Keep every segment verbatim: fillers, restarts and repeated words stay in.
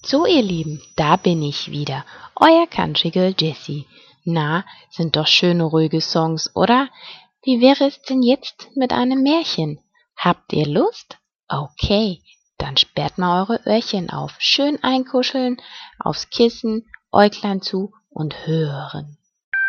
So, ihr Lieben, da bin ich wieder, euer Country Girl Jessie. Na, sind doch schöne, ruhige Songs, oder? Wie wäre es denn jetzt mit einem Märchen? Habt ihr Lust? Okay, dann sperrt mal eure Öhrchen auf, schön einkuscheln, aufs Kissen, Äuglein zu und hören.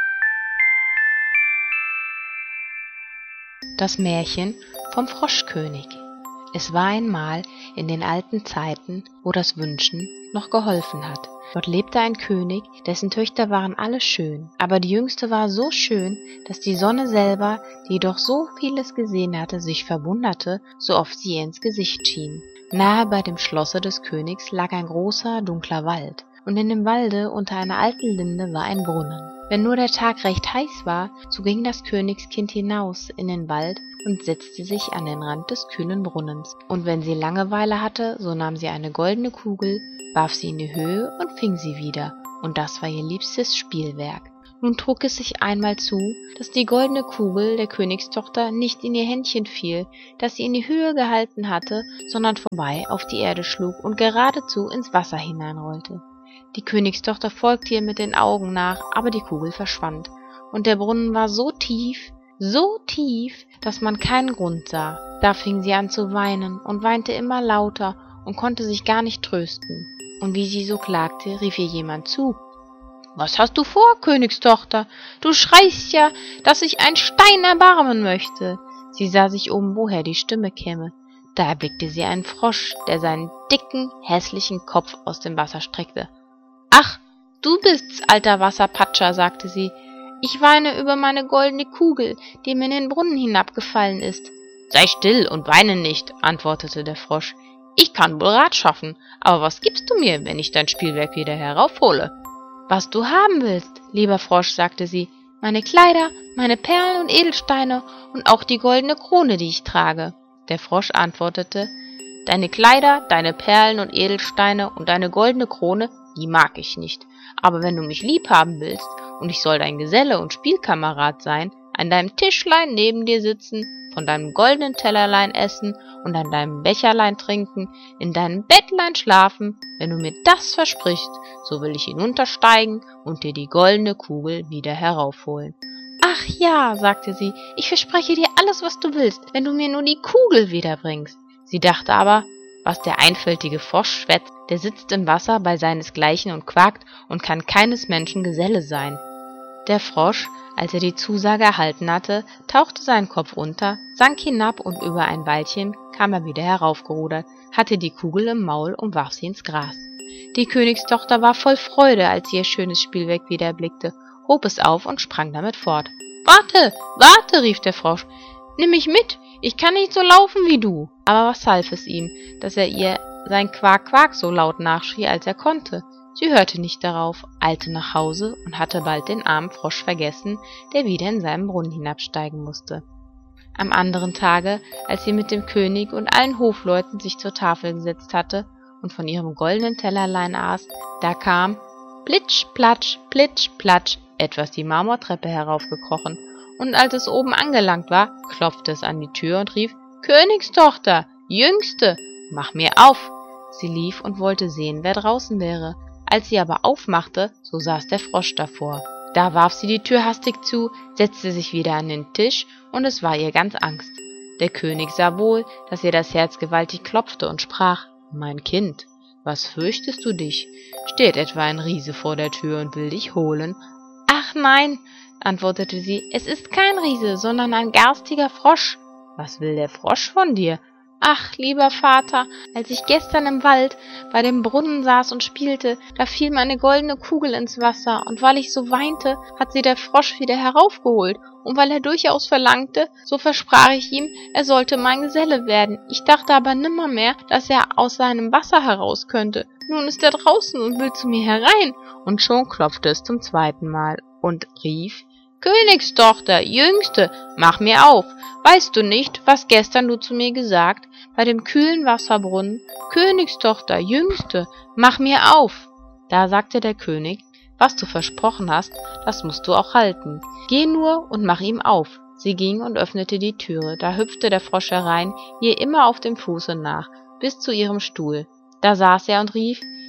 Das Märchen vom Froschkönig. Es war einmal in den alten Zeiten, wo das Wünschen noch geholfen hat. Dort lebte ein König, dessen Töchter waren alle schön, aber die jüngste war so schön, dass die Sonne selber, die doch so vieles gesehen hatte, sich verwunderte, so oft sie ihr ins Gesicht schien. Nahe bei dem Schlosse des Königs lag ein großer, dunkler Wald, und in dem Walde unter einer alten Linde war ein Brunnen. Wenn nur der Tag recht heiß war, so ging das Königskind hinaus in den Wald und setzte sich an den Rand des kühlen Brunnens. Und wenn sie Langeweile hatte, so nahm sie eine goldene Kugel, warf sie in die Höhe und fing sie wieder, und das war ihr liebstes Spielwerk. Nun trug es sich einmal zu, dass die goldene Kugel der Königstochter nicht in ihr Händchen fiel, das sie in die Höhe gehalten hatte, sondern vorbei auf die Erde schlug und geradezu ins Wasser hineinrollte. Die Königstochter folgte ihr mit den Augen nach, aber die Kugel verschwand, und der Brunnen war so tief, so tief, dass man keinen Grund sah. Da fing sie an zu weinen und weinte immer lauter und konnte sich gar nicht trösten. Und wie sie so klagte, rief ihr jemand zu. »Was hast du vor, Königstochter? Du schreist ja, dass sich ein Stein erbarmen möchte.« Sie sah sich um, woher die Stimme käme. Da erblickte sie einen Frosch, der seinen dicken, hässlichen Kopf aus dem Wasser streckte. »Ach, du bist's, alter Wasserpatscher«, sagte sie. »Ich weine über meine goldene Kugel, die mir in den Brunnen hinabgefallen ist.« »Sei still und weine nicht«, antwortete der Frosch. »Ich kann wohl Rat schaffen, aber was gibst du mir, wenn ich dein Spielwerk wieder heraufhole?« »Was du haben willst, lieber Frosch«, sagte sie. »Meine Kleider, meine Perlen und Edelsteine und auch die goldene Krone, die ich trage.« Der Frosch antwortete, »Deine Kleider, deine Perlen und Edelsteine und deine goldene Krone, die mag ich nicht. Aber wenn du mich lieb haben willst und ich soll dein Geselle und Spielkamerad sein, an deinem Tischlein neben dir sitzen, von deinem goldenen Tellerlein essen und an deinem Becherlein trinken, in deinem Bettlein schlafen, wenn du mir das versprichst, so will ich hinuntersteigen und dir die goldene Kugel wieder heraufholen.« »Ach ja«, sagte sie, »ich verspreche dir alles, was du willst, wenn du mir nur die Kugel wiederbringst.« Sie dachte aber, was der einfältige Frosch schwätzt, der sitzt im Wasser bei seinesgleichen und quakt und kann keines Menschen Geselle sein. Der Frosch, als er die Zusage erhalten hatte, tauchte seinen Kopf unter, sank hinab und über ein Weilchen kam er wieder heraufgerudert, hatte die Kugel im Maul und warf sie ins Gras. Die Königstochter war voll Freude, als sie ihr schönes Spielwerk wieder erblickte, hob es auf und sprang damit fort. »Warte, warte«, rief der Frosch, »nimm mich mit, ich kann nicht so laufen wie du.« Aber was half es ihm, dass er ihr sein Quak-Quak so laut nachschrie, als er konnte? Sie hörte nicht darauf, eilte nach Hause und hatte bald den armen Frosch vergessen, der wieder in seinen Brunnen hinabsteigen musste. Am anderen Tage, als sie mit dem König und allen Hofleuten sich zur Tafel gesetzt hatte und von ihrem goldenen Tellerlein aß, da kam plitsch, platsch, plitsch, platsch etwas die Marmortreppe heraufgekrochen, und als es oben angelangt war, klopfte es an die Tür und rief, »Königstochter, Jüngste, mach mir auf!« Sie lief und wollte sehen, wer draußen wäre. Als sie aber aufmachte, so saß der Frosch davor. Da warf sie die Tür hastig zu, setzte sich wieder an den Tisch, und es war ihr ganz Angst. Der König sah wohl, dass ihr das Herz gewaltig klopfte und sprach, »Mein Kind, was fürchtest du dich? Steht etwa ein Riese vor der Tür und will dich holen?« »Ach nein«, antwortete sie, »es ist kein Riese, sondern ein garstiger Frosch.« »Was will der Frosch von dir?« »Ach, lieber Vater, als ich gestern im Wald bei dem Brunnen saß und spielte, da fiel meine goldene Kugel ins Wasser, und weil ich so weinte, hat sie der Frosch wieder heraufgeholt, und weil er durchaus verlangte, so versprach ich ihm, er sollte mein Geselle werden. Ich dachte aber nimmermehr, dass er aus seinem Wasser heraus könnte. Nun ist er draußen und will zu mir herein.« Und schon klopfte es zum zweiten Mal und rief, »Königstochter, Jüngste, mach mir auf! Weißt du nicht, was gestern du zu mir gesagt, bei dem kühlen Wasserbrunnen? Königstochter, Jüngste, mach mir auf!« Da sagte der König, »Was du versprochen hast, das musst du auch halten. Geh nur und mach ihm auf.« Sie ging und öffnete die Türe, da hüpfte der Frosch herein, ihr immer auf dem Fuße nach, bis zu ihrem Stuhl. Da saß er und rief,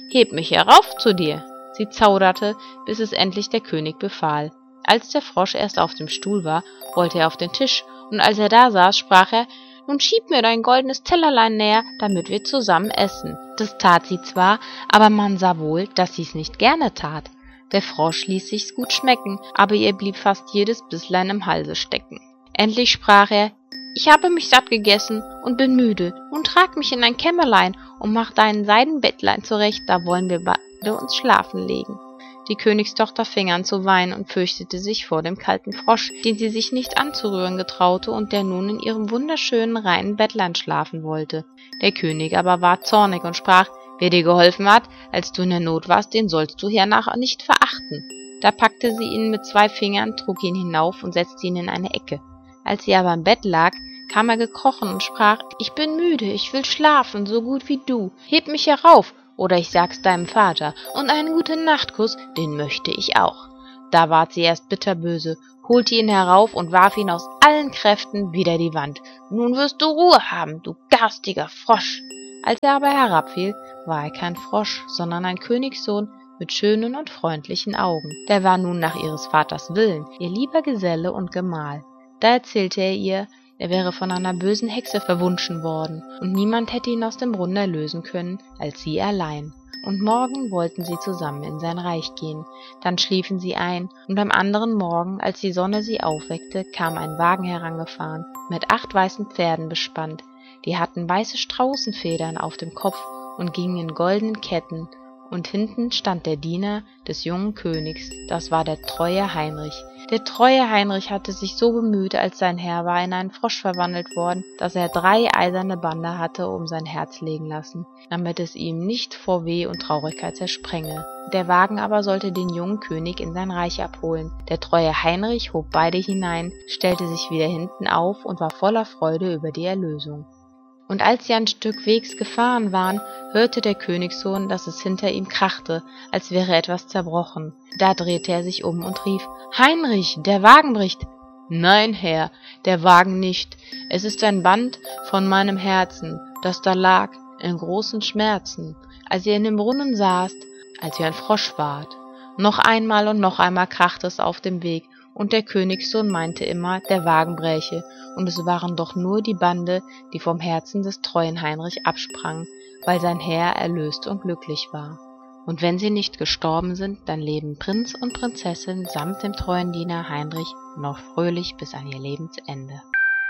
heb mich herauf zu dir!« Sie zauderte, bis es endlich der König befahl. Als der Frosch erst auf dem Stuhl war, wollte er auf den Tisch, und als er da saß, sprach er: »Nun schieb mir dein goldenes Tellerlein näher, damit wir zusammen essen.« Das tat sie zwar, aber man sah wohl, dass sie's nicht gerne tat. Der Frosch ließ sich's gut schmecken, aber ihr blieb fast jedes Bisslein im Halse stecken. Endlich sprach er: »Ich habe mich satt gegessen und bin müde. Nun trag mich in ein Kämmerlein und mach dein Seidenbettlein zurecht, da wollen wir beide uns schlafen legen.« Die Königstochter fing an zu weinen und fürchtete sich vor dem kalten Frosch, den sie sich nicht anzurühren getraute und der nun in ihrem wunderschönen, reinen Bettlein schlafen wollte. Der König aber war zornig und sprach: »Wer dir geholfen hat, als du in der Not warst, den sollst du hernach nicht verachten.« Da packte sie ihn mit zwei Fingern, trug ihn hinauf und setzte ihn in eine Ecke. Als sie aber im Bett lag, kam er gekrochen und sprach: »Ich bin müde, ich will schlafen, so gut wie du. Heb mich herauf, oder ich sag's deinem Vater, und einen guten Nachtkuss, den möchte ich auch.« Da ward sie erst bitterböse, holte ihn herauf und warf ihn aus allen Kräften wider die Wand. »Nun wirst du Ruhe haben, du garstiger Frosch!« Als er aber herabfiel, war er kein Frosch, sondern ein Königssohn mit schönen und freundlichen Augen. Der war nun nach ihres Vaters Willen ihr lieber Geselle und Gemahl. Da erzählte er ihr, er wäre von einer bösen Hexe verwunschen worden, und niemand hätte ihn aus dem Brunnen erlösen können, als sie allein. Und morgen wollten sie zusammen in sein Reich gehen. Dann schliefen sie ein, und am anderen Morgen, als die Sonne sie aufweckte, kam ein Wagen herangefahren, mit acht weißen Pferden bespannt. Die hatten weiße Straußenfedern auf dem Kopf und gingen in goldenen Ketten, und hinten stand der Diener des jungen Königs, das war der treue Heinrich. Der treue Heinrich hatte sich so bemüht, als sein Herr war in einen Frosch verwandelt worden, dass er drei eiserne Bande hatte um sein Herz legen lassen, damit es ihm nicht vor Weh und Traurigkeit zersprenge. Der Wagen aber sollte den jungen König in sein Reich abholen. Der treue Heinrich hob beide hinein, stellte sich wieder hinten auf und war voller Freude über die Erlösung. Und als sie ein Stück Wegs gefahren waren, hörte der Königssohn, dass es hinter ihm krachte, als wäre etwas zerbrochen. Da drehte er sich um und rief: »Heinrich, der Wagen bricht!« »Nein, Herr, der Wagen nicht. Es ist ein Band von meinem Herzen, das da lag, in großen Schmerzen, als ihr in dem Brunnen saßt, als ihr ein Frosch wart.« Noch einmal und noch einmal krachte es auf dem Weg, und der Königssohn meinte immer, der Wagen bräche, und es waren doch nur die Bande, die vom Herzen des treuen Heinrich absprangen, weil sein Herr erlöst und glücklich war. Und wenn sie nicht gestorben sind, dann leben Prinz und Prinzessin samt dem treuen Diener Heinrich noch fröhlich bis an ihr Lebensende.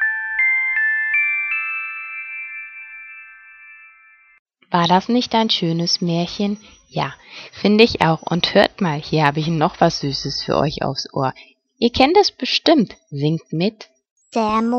War das nicht ein schönes Märchen? Ja, finde ich auch. Und hört mal, hier habe ich noch was Süßes für euch aufs Ohr. Ihr kennt es bestimmt. Singt mit. Der